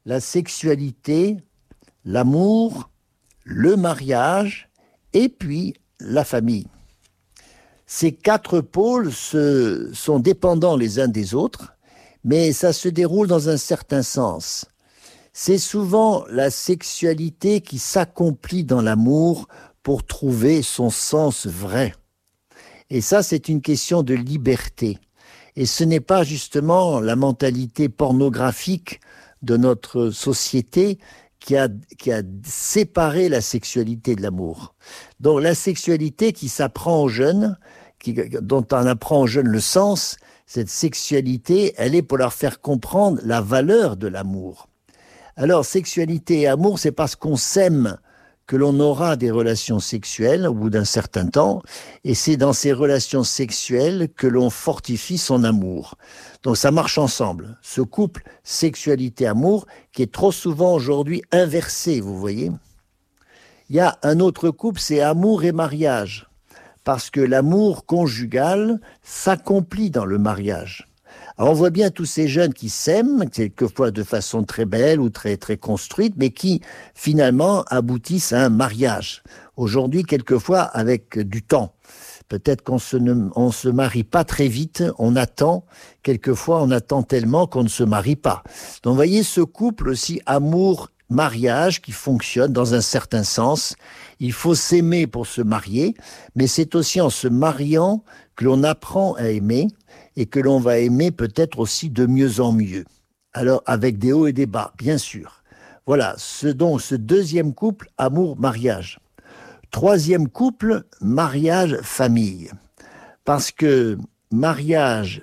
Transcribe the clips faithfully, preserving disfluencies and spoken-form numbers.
la sexualité, l'amour, le mariage et puis la famille. Ces quatre pôles se, sont dépendants les uns des autres, mais ça se déroule dans un certain sens. C'est souvent la sexualité qui s'accomplit dans l'amour pour trouver son sens vrai. Et ça, c'est une question de liberté. Et ce n'est pas justement la mentalité pornographique de notre société qui a, qui a séparé la sexualité de l'amour. Donc la sexualité qui s'apprend aux jeunes, qui, dont on apprend aux jeunes le sens, cette sexualité, elle est pour leur faire comprendre la valeur de l'amour. Alors sexualité et amour, c'est parce qu'on s'aime que l'on aura des relations sexuelles au bout d'un certain temps, et c'est dans ces relations sexuelles que l'on fortifie son amour. Donc ça marche ensemble, ce couple sexualité-amour, qui est trop souvent aujourd'hui inversé, vous voyez. Il y a un autre couple, c'est amour et mariage, parce que l'amour conjugal s'accomplit dans le mariage. Alors on voit bien tous ces jeunes qui s'aiment, quelquefois de façon très belle ou très très construite, mais qui finalement aboutissent à un mariage. Aujourd'hui, quelquefois avec du temps. Peut-être qu'on se ne, on se marie pas très vite, on attend. Quelquefois, on attend tellement qu'on ne se marie pas. Donc, vous voyez ce couple aussi amour, mariage qui fonctionne dans un certain sens. Il faut s'aimer pour se marier, mais c'est aussi en se mariant que l'on apprend à aimer. Et que l'on va aimer peut-être aussi de mieux en mieux. Alors, avec des hauts et des bas, bien sûr. Voilà, ce, donc, ce deuxième couple, amour-mariage. Troisième couple, mariage-famille. Parce que mariage,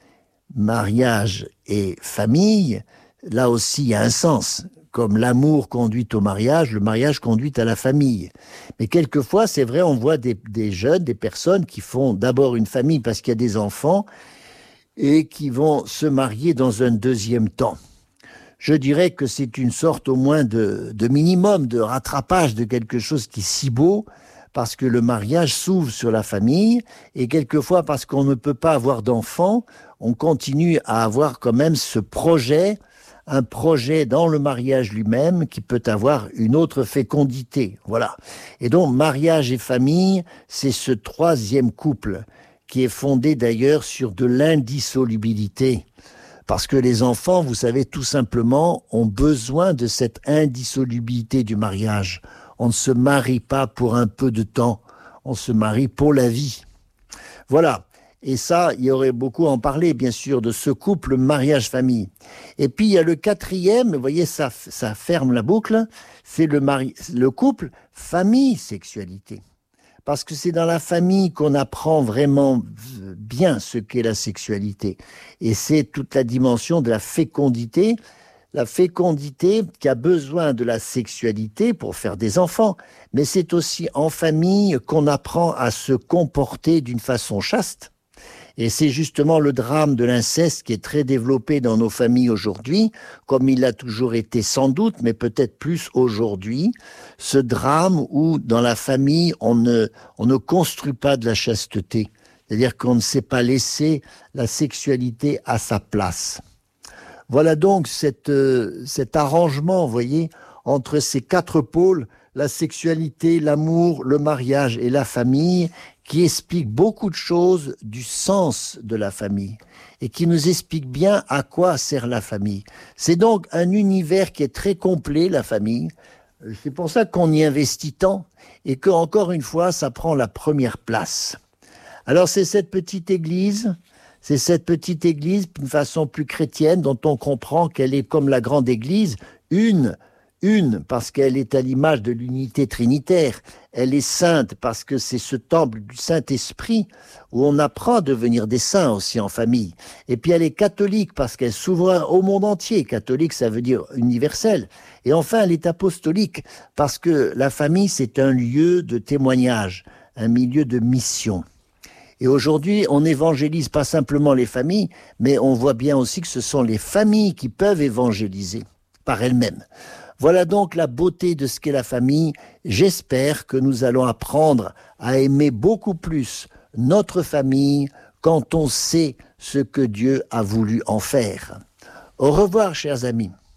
mariage et famille, là aussi, il y a un sens. Comme l'amour conduit au mariage, le mariage conduit à la famille. Mais quelquefois, c'est vrai, on voit des, des jeunes, des personnes qui font d'abord une famille parce qu'il y a des enfants, et qui vont se marier dans un deuxième temps. Je dirais que c'est une sorte au moins de, de minimum, de rattrapage de quelque chose qui est si beau, parce que le mariage s'ouvre sur la famille, et quelquefois parce qu'on ne peut pas avoir d'enfants, on continue à avoir quand même ce projet, un projet dans le mariage lui-même qui peut avoir une autre fécondité. Voilà. Et donc, mariage et famille, c'est ce troisième couple qui est fondé d'ailleurs sur de l'indissolubilité. Parce que les enfants, vous savez, tout simplement, ont besoin de cette indissolubilité du mariage. On ne se marie pas pour un peu de temps, on se marie pour la vie. Voilà. Et ça, il y aurait beaucoup à en parler, bien sûr, de ce couple mariage-famille. Et puis, il y a le quatrième, vous voyez, ça, ça ferme la boucle, c'est le, mari- le couple famille-sexualité. Parce que c'est dans la famille qu'on apprend vraiment bien ce qu'est la sexualité. Et c'est toute la dimension de la fécondité, la fécondité qui a besoin de la sexualité pour faire des enfants. Mais c'est aussi en famille qu'on apprend à se comporter d'une façon chaste. Et c'est justement le drame de l'inceste qui est très développé dans nos familles aujourd'hui, comme il l'a toujours été sans doute, mais peut-être plus aujourd'hui. Ce drame où dans la famille, on ne, on ne construit pas de la chasteté. C'est-à-dire qu'on ne sait pas laisser la sexualité à sa place. Voilà donc cette, euh, cet arrangement, vous voyez, entre ces quatre pôles, la sexualité, l'amour, le mariage et la famille, qui explique beaucoup de choses du sens de la famille et qui nous explique bien à quoi sert la famille. C'est donc un univers qui est très complet, la famille. C'est pour ça qu'on y investit tant et que, encore une fois, ça prend la première place. Alors c'est cette petite église, c'est cette petite église d'une façon plus chrétienne dont on comprend qu'elle est comme la grande église, une Une, parce qu'elle est à l'image de l'unité trinitaire. Elle est sainte parce que c'est ce temple du Saint-Esprit où on apprend à devenir des saints aussi en famille. Et puis elle est catholique parce qu'elle s'ouvre au monde entier. Catholique, ça veut dire universel. Et enfin, elle est apostolique parce que la famille, c'est un lieu de témoignage, un milieu de mission. Et aujourd'hui, on n'évangélise pas simplement les familles, mais on voit bien aussi que ce sont les familles qui peuvent évangéliser par elles-mêmes. Voilà donc la beauté de ce qu'est la famille. J'espère que nous allons apprendre à aimer beaucoup plus notre famille quand on sait ce que Dieu a voulu en faire. Au revoir, chers amis.